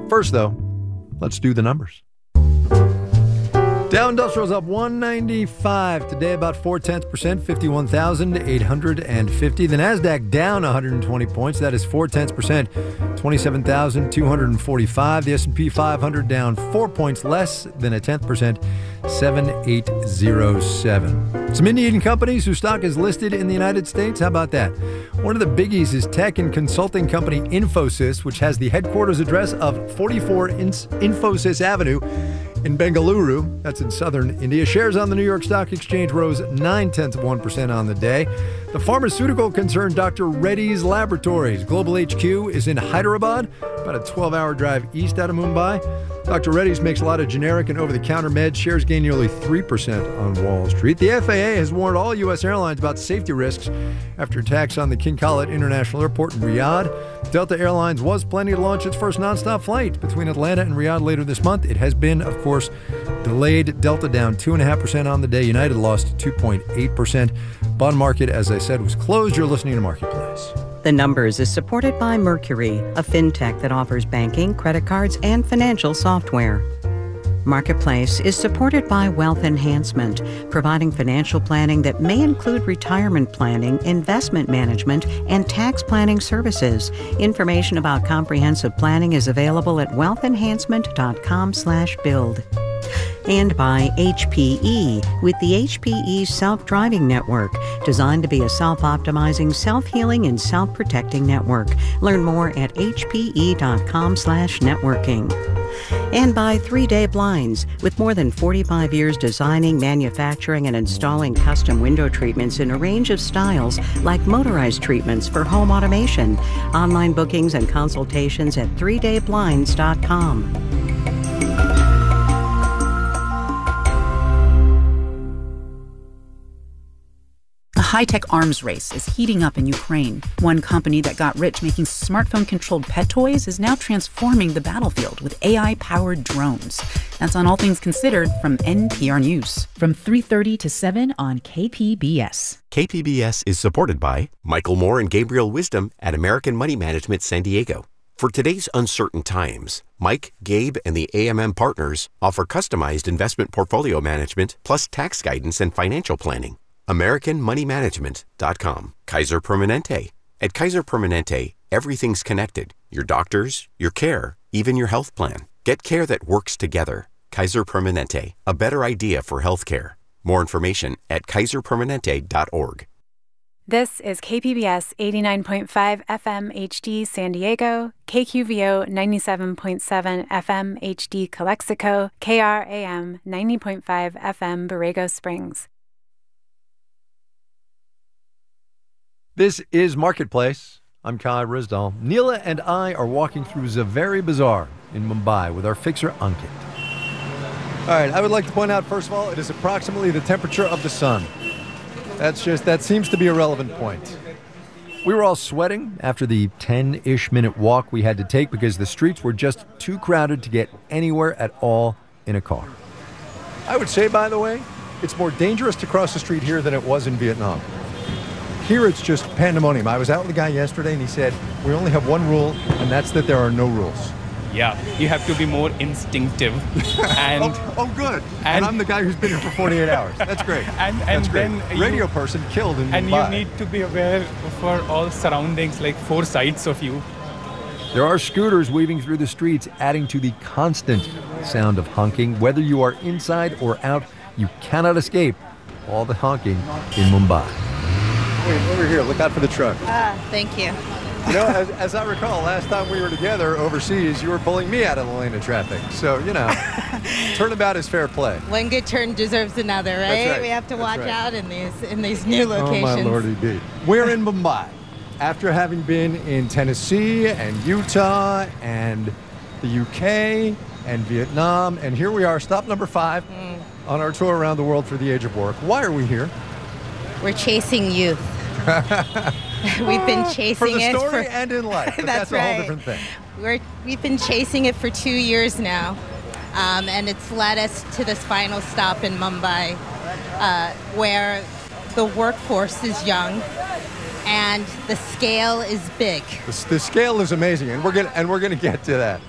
First, though, let's do the numbers. Dow Industrial's up 195 today, about 0.4%, 51,850. The Nasdaq down 120 points. That is 0.4%, 27,245. The S&P 500 down 4 points, less than 0.1%, 7807. Some Indian companies whose stock is listed in the United States. How about that? One of the biggies is tech and consulting company Infosys, which has the headquarters address of 44 Infosys Avenue in Bengaluru. That's in southern India. Shares on the New York Stock Exchange rose 0.9% on the day. The pharmaceutical concern Dr. Reddy's Laboratories. Global HQ is in Hyderabad, about a 12-hour drive east out of Mumbai. Dr. Reddy's makes a lot of generic and over-the-counter meds. Shares gain nearly 3% on Wall Street. The FAA has warned all U.S. airlines about safety risks after attacks on the King Khalid International Airport in Riyadh. Delta Airlines was planning to launch its first nonstop flight between Atlanta and Riyadh later this month. It has been, of course, delayed. Delta down 2.5% on the day. United lost 2.8%. Bond market, as I said, was closed. You're listening to Marketplace. The Numbers is supported by Mercury, a fintech that offers banking, credit cards, and financial software. Marketplace is supported by Wealth Enhancement, providing financial planning that may include retirement planning, investment management, and tax planning services. Information about comprehensive planning is available at wealthenhancement.com/build. And by HPE, with the HPE Self-Driving Network, designed to be a self-optimizing, self-healing, and self-protecting network. Learn more at hpe.com/networking. And by 3-Day Blinds, with more than 45 years designing, manufacturing, and installing custom window treatments in a range of styles, like motorized treatments for home automation. Online bookings and consultations at 3dayblinds.com. A high-tech arms race is heating up in Ukraine. One company that got rich making smartphone-controlled pet toys is now transforming the battlefield with AI-powered drones. That's on All Things Considered from NPR News. From 3:30 to 7 on KPBS. KPBS is supported by Michael Moore and Gabriel Wisdom at American Money Management San Diego. For today's uncertain times, Mike, Gabe, and the AMM partners offer customized investment portfolio management plus tax guidance and financial planning. AmericanMoneyManagement.com. Kaiser Permanente. At Kaiser Permanente, everything's connected. Your doctors, your care, even your health plan. Get care that works together. Kaiser Permanente, a better idea for healthcare. More information at kaiserpermanente.org. This is KPBS 89.5 FM HD San Diego, KQVO 97.7 FM HD Calexico, KRAM 90.5 FM Borrego Springs. This is Marketplace. I'm Kai Rizdal. Neela and I are walking through Zaveri Bazaar in Mumbai with our fixer, Ankit. All right, I would like to point out, first of all, it is approximately the temperature of the sun. That seems to be a relevant point. We were all sweating after the 10-ish minute walk we had to take because the streets were just too crowded to get anywhere at all in a car. I would say, by the way, it's more dangerous to cross the street here than it was in Vietnam. Here it's just pandemonium. I was out with a guy yesterday and he said, we only have one rule, and that's that there are no rules. Yeah, you have to be more instinctive. And good. And I'm the guy who's been here for 48 hours. That's great. That's great. Then radio person killed in Mumbai. And you need to be aware for all surroundings, like 4 sides of you. There are scooters weaving through the streets, adding to the constant sound of honking. Whether you are inside or out, you cannot escape all the honking in Mumbai. Wait, over here, look out for the truck. Thank you. You know, as I recall, last time we were together overseas, you were pulling me out of the lane of traffic. So, you know, turnabout is fair play. One good turn deserves another, right? That's right. We have to watch out in these new locations. Oh, my lordy B. We're in Mumbai after having been in Tennessee and Utah and the UK and Vietnam. And here we are, stop number 5 on our tour around the world for the age of work. Why are we here? We're chasing youth. We've been chasing it for the story and in life, but that's right. A whole different thing. We've been chasing it for 2 years now, and it's led us to this final stop in Mumbai, where the workforce is young and the scale is big. The scale is amazing, and we're gonna get to that.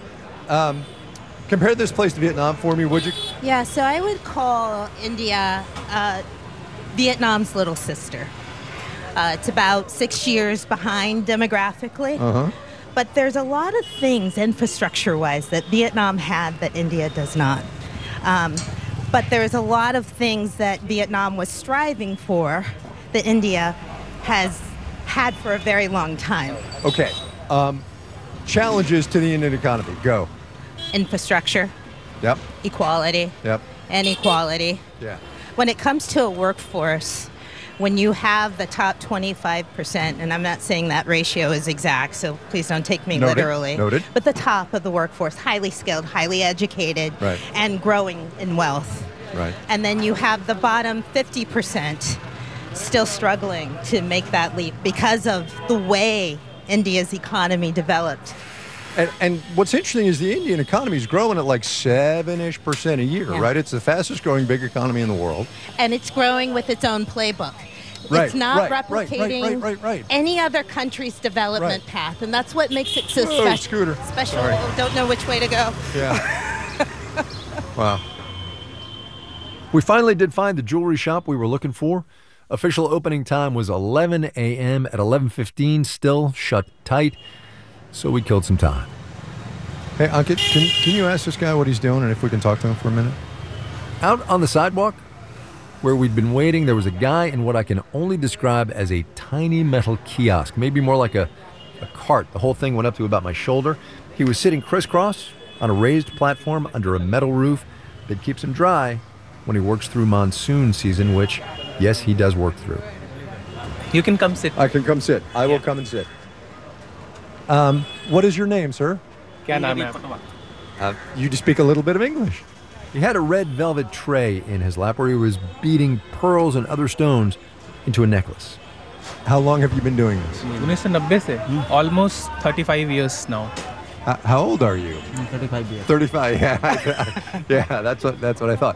Compare this place to Vietnam for me, would you? Yeah, so I would call India Vietnam's little sister. It's about 6 years behind demographically. But there's a lot of things infrastructure-wise that Vietnam had that India does not. But there's a lot of things that Vietnam was striving for that India has had for a very long time. Okay. Challenges to the Indian economy. Go. Infrastructure, Yep. equality, Yep. inequality. Yeah. When it comes to a workforce, when you have the top 25%, and I'm not saying that ratio is exact, so please don't take me Noted. literally. Noted. But the top of the workforce, highly skilled, highly educated, Right. and growing in wealth. Right. And then you have the bottom 50% still struggling to make that leap because of the way India's economy developed. And what's interesting is the Indian economy is growing at like 7-ish% a year, Yeah. right? It's the fastest growing big economy in the world. And it's growing with its own playbook. Right, It's not right, right, replicating right. any other country's development path, and that's what makes it so Whoa, special. Scooter. Special. Sorry. Don't know which way to go. Yeah. Wow. We finally did find the jewelry shop we were looking for. Official opening time was 11 a.m. At 11:15, still shut tight. So we killed some time. Hey, Ankit, can you ask this guy what he's doing and if we can talk to him for a minute? Out on the sidewalk, where we'd been waiting, there was a guy in what I can only describe as a tiny metal kiosk, maybe more like a cart. The whole thing went up to about my shoulder. He was sitting crisscross on a raised platform under a metal roof that keeps him dry when he works through monsoon season, which, yes, he does work through. You can come sit. I can come sit. I will come and sit. What is your name, sir? क्या नाम है आपका? You just speak a little bit of English. He had a red velvet tray in his lap where he was beating pearls and other stones into a necklace. How long have you been doing this? 1990 से. Almost 35 years now. How old are you? 35 years. 35, yeah. Yeah, that's what I thought.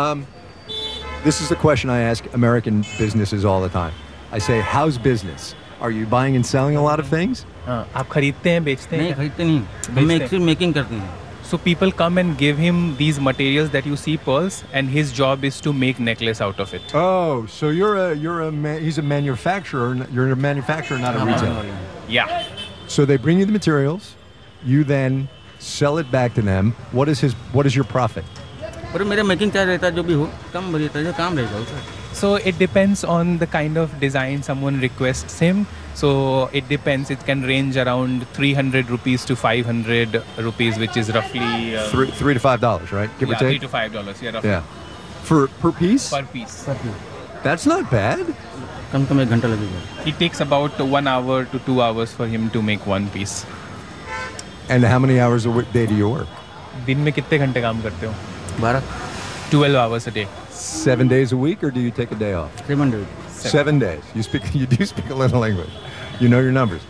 This is the question I ask American businesses all the time. I say, how's business? Are you buying and selling a lot of things? आप खरीदते हैं बेचते नहीं हैं? खरीदते नहीं, हम actually making करते हैं. So people come and give him these materials that you see, pearls, and his job is to make necklace out of it. Oh, so he's a manufacturer. You're a manufacturer, not a retailer. Yeah. So they bring you the materials. You then sell it back to them. What is your profit? और मेरा making charge रहता है जो भी हो कम रहता है जो काम रहेगा उसका. So it depends on the kind of design someone requests him. So it depends. It can range around 300 rupees to 500 rupees, which is roughly $3 to $5, right? Give or take. $3 to $5. Yeah, roughly. Yeah. Per piece? Per piece. That's not bad. कम से कम 1 घंटा लगेगा. It takes about 1 hour to 2 hours for him to make one piece. And how many hours a day do you work? दिन में कितने घंटे काम करते हो? 12. 12 hours a day. 7 days a week, or do you take a day off? 7 days. 7 days. You do speak a little English. You know your numbers.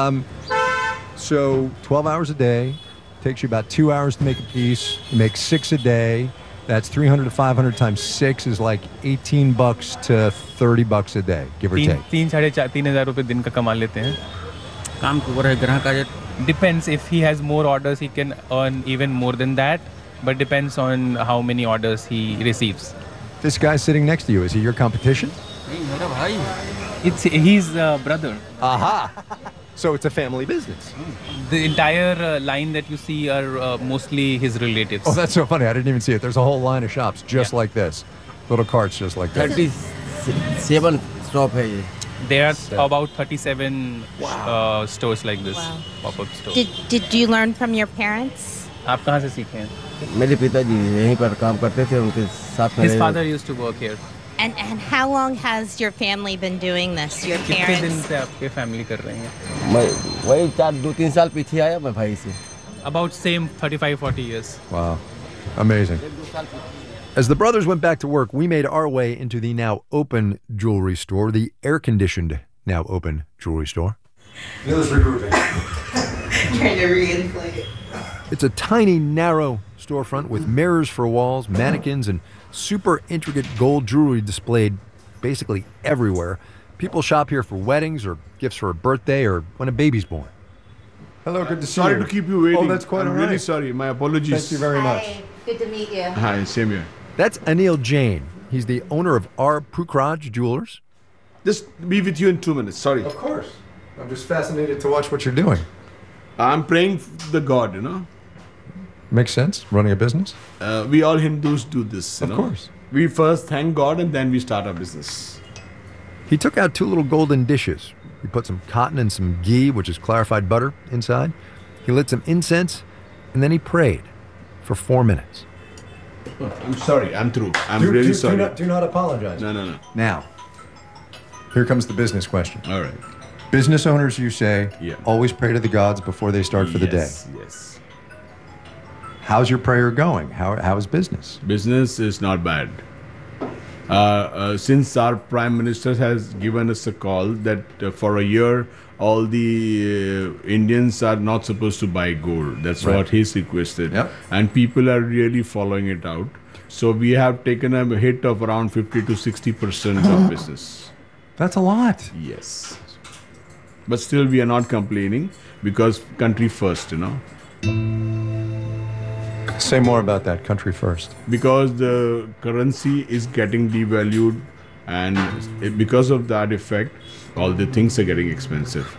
So 12 hours a day takes you about 2 hours to make a piece. You make 6 a day. That's 300 to 500 times 6 is like $18 to $30 a day, give or take. 3,500 रुपए दिन का कमा लेते हैं. काम को है ग्राहक आ जाए. Depends. If he has more orders, he can earn even more than that. But depends on how many orders he receives. This guy sitting next to you, is he your competition? नहीं मेरा भाई है. It's his brother. Aha! So it's a family business. The entire line that you see are mostly his relatives. Oh, that's so funny. I didn't even see it. There's a whole line of shops just like this. Little carts just like this. 37 shop है ये. There are about 37 stores like this. Wow. Pop-up stores. Did you learn from your parents? आप कहाँ से सीखे हैं? मेरे पिताजी यहीं पर काम करते थे उनके साथ में. His father used to work here. And how long has your family been doing this? Your कितने दिन parents? से आपके फैमिली कर रहे हैं? मैं वही 2-3 साल पीछे आया मैं भाई से. About same 35-40 years. Wow. Amazing. As the brothers went back to work, we made our way into the now open jewelry store, the air-conditioned now open jewelry store. Let's regroup it. Trying to reinflate it. It's a tiny, narrow storefront with mirrors for walls, mannequins, and super intricate gold jewelry displayed basically everywhere. People shop here for weddings or gifts for a birthday or when a baby's born. Hello, good to see Sorry you. to keep you waiting. Oh, that's quite I'm all really right. sorry. My apologies. Thank you very much. Hi, good to meet you. Hi, same here. That's Anil Jain. He's the owner of R. Pukhraj Jewelers. Just be with you in 2 minutes. Sorry. Of course. I'm just fascinated to watch what you're doing. I'm praying the God, Makes sense, running a business. We all Hindus do this, Of course. We first thank God and then we start our business. He took out 2 little golden dishes. He put some cotton and some ghee, which is clarified butter, inside. He lit some incense, and then he prayed for 4 minutes. Oh, I'm sorry. I'm through. I'm really sorry. Do not apologize. No. Now, here comes the business question. All right. Business owners, you say, Yeah. always pray to the gods before they start for the day. Yes. How's your prayer going? How is business? Business is not bad. Since our Prime Minister has given us a call that for a year all the Indians are not supposed to buy gold. That's Right. what he's requested. Yep. And people are really following it out. So we have taken a hit of around 50 to 60% of business. That's a lot. Yes. But still we are not complaining because country first, Say more about that, country first. Because the currency is getting devalued and because of that effect, all the things are getting expensive.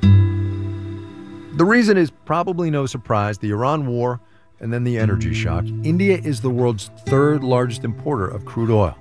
The reason is probably no surprise, the Iran war and then the energy shock. India is the world's 3rd largest importer of crude oil.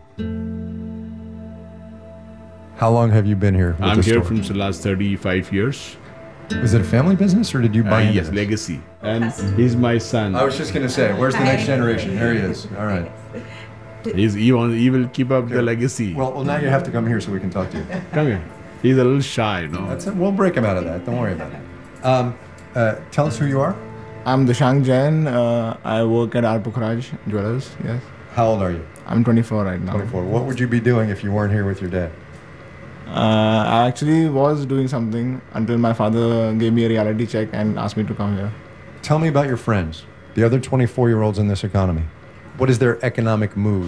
How long have you been here with I'm the here store? from the last 35 years. Is it a family business or did you buy into Yes, this? legacy. And he's my son. I was just going to say, where's the next generation? There he is. All right. He will keep up the legacy. Well, now you have to come here so we can talk to you. Come here. He's a little shy, That's it. We'll break him out of that. Don't worry about it. Tell us who you are. I'm Dushank Jain. I work at R. Pukhraj Jewelers. Yes. How old are you? I'm 24 right now. 24. What would you be doing if you weren't here with your dad? I actually was doing something until my father gave me a reality check and asked me to come here. Tell me about your friends, the other 24-year-olds in this economy. What is their economic mood?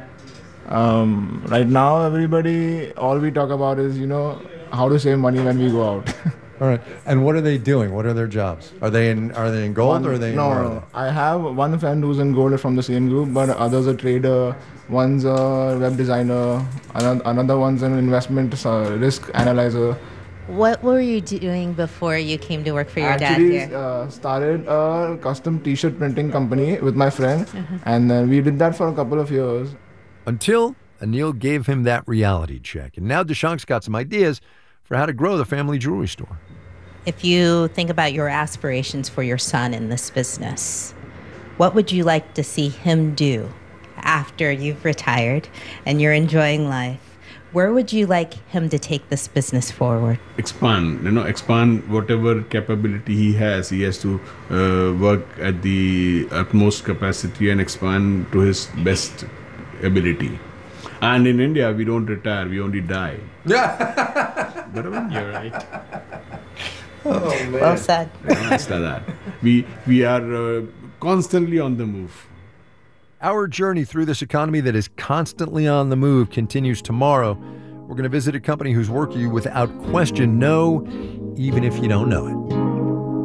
Right now, everybody, all we talk about is, how to save money when we go out. All right. And what are they doing? What are their jobs? Are they in gold or are they in where are No, I have one friend who's in gold from the same group, but others a trader, one's a web designer, another one's an investment risk analyzer. What were you doing before you came to work for your dad Actually, here? started a custom t-shirt printing company with my friend, and then we did that for a couple of years. Until Anil gave him that reality check. And now Dushank's got some ideas for how to grow the family jewelry store. If you think about your aspirations for your son in this business, what would you like to see him do after you've retired and you're enjoying life? Where would you like him to take this business forward? Expand, expand whatever capability he has. He has to work at the utmost capacity and expand to his best ability. And in India, we don't retire, we only die. Yeah. You're right. Oh, man. Well said. It's like that. We are constantly on the move. Our journey through this economy that is constantly on the move continues tomorrow. We're going to visit a company whose work you without question know, even if you don't know it.